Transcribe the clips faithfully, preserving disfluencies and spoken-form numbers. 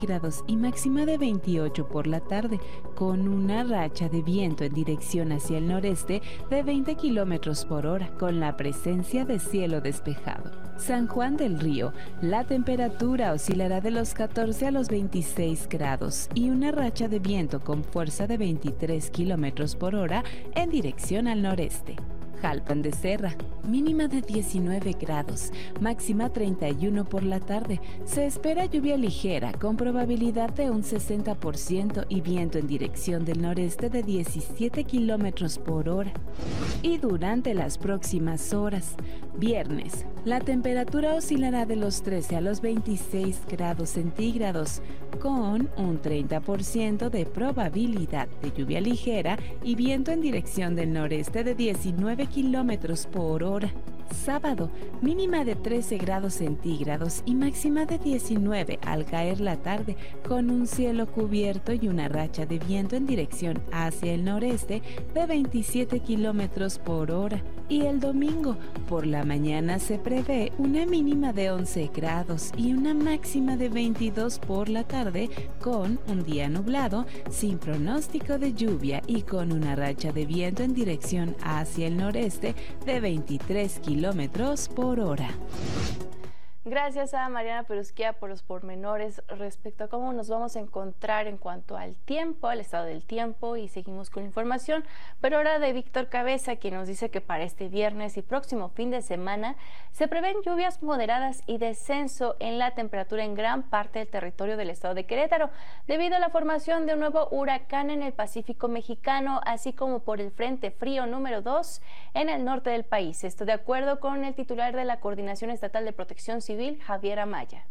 grados y máxima de veintiocho por la tarde, con una racha de viento en dirección hacia el noreste de veinte kilómetros por hora, con la presencia de cielo despejado. San Juan del Río, la temperatura oscilará de los catorce a los veintiséis grados y una racha de viento con fuerza de veintitrés kilómetros por hora en dirección al noreste. Jalpan de Serra, mínima de diecinueve grados, máxima treinta y uno por la tarde. Se espera lluvia ligera con probabilidad de un sesenta por ciento y viento en dirección del noreste de diecisiete kilómetros por hora. Y durante las próximas horas, viernes, la temperatura oscilará de los trece a los veintiséis grados centígrados, con un treinta por ciento de probabilidad de lluvia ligera y viento en dirección del noreste de diecinueve kilómetros por hora. Sábado, mínima de trece grados centígrados y máxima de diecinueve al caer la tarde, con un cielo cubierto y una racha de viento en dirección hacia el noreste de veintisiete kilómetros por hora. Y el domingo, por la mañana se prevé una mínima de once grados y una máxima de veintidós por la tarde, con un día nublado, sin pronóstico de lluvia y con una racha de viento en dirección hacia el noreste de veintitrés kilómetros por hora. Gracias a Mariana Perusquía por los pormenores respecto a cómo nos vamos a encontrar en cuanto al tiempo, al estado del tiempo, y seguimos con la información, pero ahora de Víctor Cabeza, quien nos dice que para este viernes y próximo fin de semana se prevén lluvias moderadas y descenso en la temperatura en gran parte del territorio del estado de Querétaro, debido a la formación de un nuevo huracán en el Pacífico mexicano, así como por el Frente Frío número dos en el norte del país. Esto de acuerdo con el titular de la Coordinación Estatal de Protección Civil, Javier Amaya.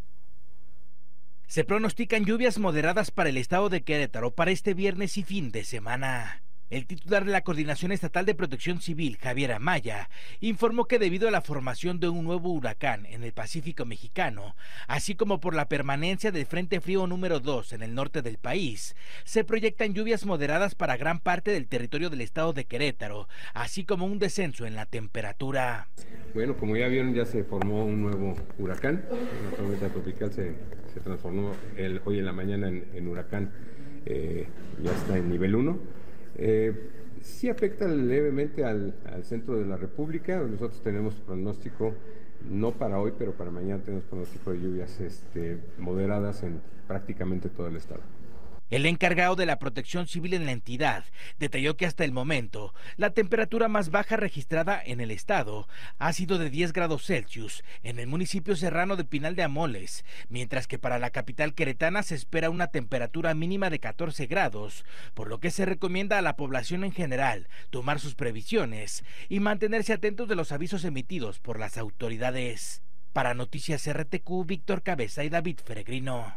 Se pronostican lluvias moderadas para el estado de Querétaro para este viernes y fin de semana. El titular de la Coordinación Estatal de Protección Civil, Javier Amaya, informó que debido a la formación de un nuevo huracán en el Pacífico mexicano, así como por la permanencia del Frente Frío número dos en el norte del país, se proyectan lluvias moderadas para gran parte del territorio del estado de Querétaro, así como un descenso en la temperatura. Bueno, como ya vieron, ya se formó un nuevo huracán, una tormenta tropical se, se transformó el, hoy en la mañana en, en huracán, eh, ya está en nivel uno. Eh, sí afecta levemente al, al centro de la República. Nosotros tenemos pronóstico, no para hoy, pero para mañana tenemos pronóstico de lluvias este, moderadas en prácticamente todo el estado. El encargado de la Protección Civil en la entidad detalló que hasta el momento la temperatura más baja registrada en el estado ha sido de diez grados Celsius en el municipio serrano de Pinal de Amoles, mientras que para la capital queretana se espera una temperatura mínima de catorce grados, por lo que se recomienda a la población en general tomar sus previsiones y mantenerse atentos de los avisos emitidos por las autoridades. Para Noticias R T Q, Víctor Cabeza y David Peregrino.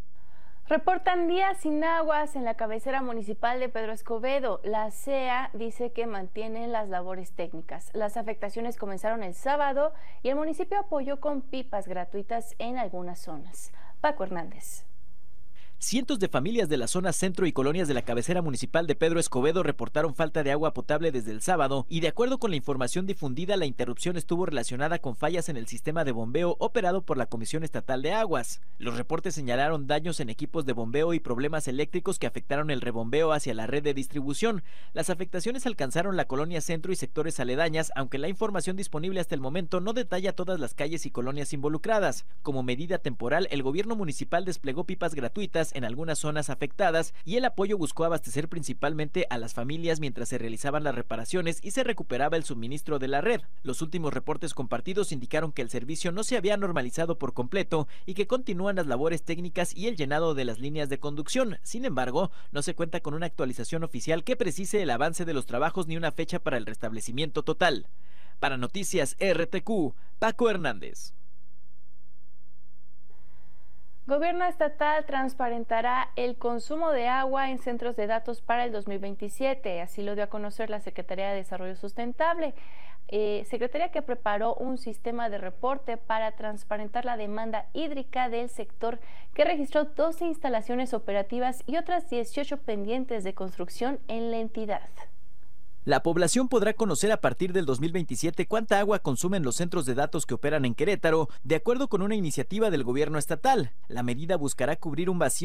Reportan días sin aguas en la cabecera municipal de Pedro Escobedo. La C E A dice que mantienen las labores técnicas. Las afectaciones comenzaron el sábado y el municipio apoyó con pipas gratuitas en algunas zonas. Paco Hernández. Cientos de familias de la zona centro y colonias de la cabecera municipal de Pedro Escobedo reportaron falta de agua potable desde el sábado y, de acuerdo con la información difundida, la interrupción estuvo relacionada con fallas en el sistema de bombeo operado por la Comisión Estatal de Aguas. Los reportes señalaron daños en equipos de bombeo y problemas eléctricos que afectaron el rebombeo hacia la red de distribución. Las afectaciones alcanzaron la colonia centro y sectores aledañas, aunque la información disponible hasta el momento no detalla todas las calles y colonias involucradas. Como medida temporal, el gobierno municipal desplegó pipas gratuitas en algunas zonas afectadas y el apoyo buscó abastecer principalmente a las familias mientras se realizaban las reparaciones y se recuperaba el suministro de la red. Los últimos reportes compartidos indicaron que el servicio no se había normalizado por completo y que continúan las labores técnicas y el llenado de las líneas de conducción. Sin embargo, no se cuenta con una actualización oficial que precise el avance de los trabajos ni una fecha para el restablecimiento total. Para Noticias R T Q, Paco Hernández. Gobierno estatal transparentará el consumo de agua en centros de datos para el dos mil veintisiete, así lo dio a conocer la Secretaría de Desarrollo Sustentable, eh, secretaría que preparó un sistema de reporte para transparentar la demanda hídrica del sector, que registró doce instalaciones operativas y otras dieciocho pendientes de construcción en la entidad. La población podrá conocer a partir del dos mil veintisiete cuánta agua consumen los centros de datos que operan en Querétaro, de acuerdo con una iniciativa del gobierno estatal. La medida buscará cubrir un vacío